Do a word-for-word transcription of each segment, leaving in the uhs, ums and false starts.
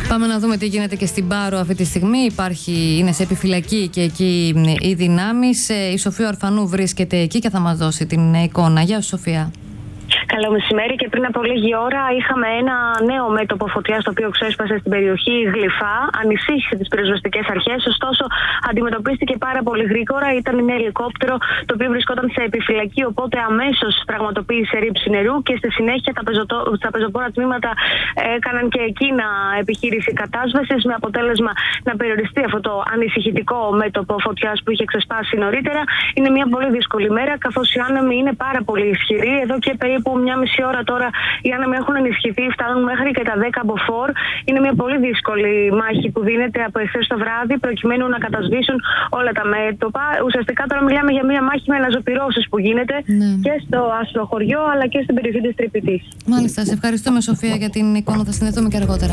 Πάμε να δούμε τι γίνεται και στην Πάρο αυτή τη στιγμή. Υπάρχει, είναι σε επιφυλακή και εκεί οι δυνάμεις. Η Σοφία Ορφανού βρίσκεται εκεί και θα μας δώσει την εικόνα. Γεια σου, Σοφία. Καλό μεσημέρι. Και πριν από λίγη ώρα είχαμε ένα νέο μέτωπο φωτιάς το οποίο ξέσπασε στην περιοχή Γλυφά. Ανησύχησε τις πυροσβεστικές αρχές, ωστόσο αντιμετωπίστηκε πάρα πολύ γρήγορα. Ήταν ένα ελικόπτερο το οποίο βρισκόταν σε επιφυλακή, οπότε αμέσως πραγματοποίησε ρήψη νερού και στη συνέχεια τα, πεζοτο... τα πεζοπόρα τμήματα έκαναν και εκείνα επιχείρηση κατάσβεσης, με αποτέλεσμα να περιοριστεί αυτό το ανησυχητικό μέτωπο φωτιάς που είχε ξεσπάσει νωρίτερα. Είναι μια πολύ δύσκολη μέρα, καθώς οι άνεμοι είναι πάρα πολύ ισχυροί. Εδώ και περίπου μια μισή ώρα τώρα οι άνεμοι έχουν ενισχυθεί, φτάνουν μέχρι και τα δέκα μποφόρ. Είναι μια πολύ δύσκολη μάχη που δίνεται από εχθές το βράδυ προκειμένου να κατασβήσουν όλα τα μέτωπα. Ουσιαστικά τώρα μιλάμε για μια μάχη με αναζωπυρώσεις που γίνεται, ναι, και στο Αστροχωριό αλλά και στην περιοχή της Τρυπητής. Μάλιστα, σε ευχαριστούμε, Σοφία, για την εικόνα. Θα συνδεθούμε και αργότερα.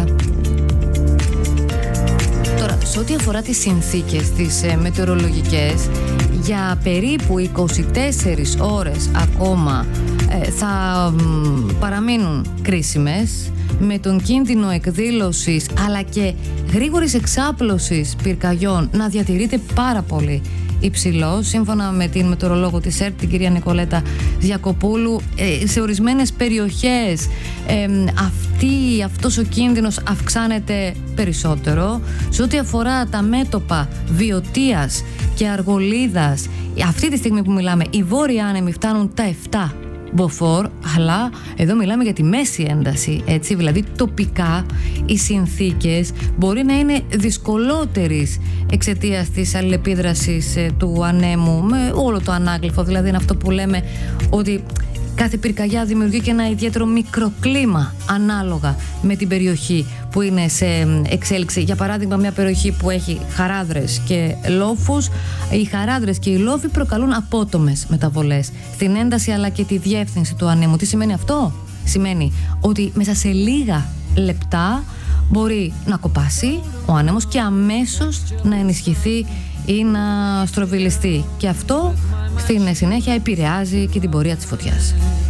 Τώρα, σε ό,τι αφορά τις συνθήκες, τις ε, μετεωρολογικές, για περίπου είκοσι τέσσερις ώρες ακόμα ε, θα μ, παραμείνουν κρίσιμες, με τον κίνδυνο εκδήλωσης αλλά και γρήγορης εξάπλωσης πυρκαγιών να διατηρείται πάρα πολύ υψηλό. Σύμφωνα με την μετεωρολόγο της ΕΡΤ, την κυρία Νικολέτα Διακοπούλου, ε, σε ορισμένες περιοχές ε, αυτή, αυτός ο κίνδυνος αυξάνεται περισσότερο. Σε ό,τι αφορά τα μέτωπα Βιωτίας και Αργολίδας, αυτή τη στιγμή που μιλάμε, οι βόρειοι άνεμοι φτάνουν τα επτά μποφόρ, αλλά εδώ μιλάμε για τη μέση ένταση, έτσι, δηλαδή τοπικά οι συνθήκες μπορεί να είναι δυσκολότερες εξαιτίας της αλληλεπίδρασης ε, του ανέμου με όλο το ανάγλυφο. Δηλαδή είναι αυτό που λέμε ότι κάθε πυρκαγιά δημιουργεί και ένα ιδιαίτερο μικροκλίμα ανάλογα με την περιοχή που είναι σε εξέλιξη. Για παράδειγμα, μια περιοχή που έχει χαράδρες και λόφους, οι χαράδρες και οι λόφοι προκαλούν απότομες μεταβολές στην ένταση αλλά και τη διεύθυνση του ανέμου. Τι σημαίνει αυτό? Σημαίνει ότι μέσα σε λίγα λεπτά μπορεί να κοπάσει ο άνεμος και αμέσως να ενισχυθεί ή να στροβιλιστεί. Και αυτό στην συνέχεια επηρεάζει και την πορεία της φωτιάς.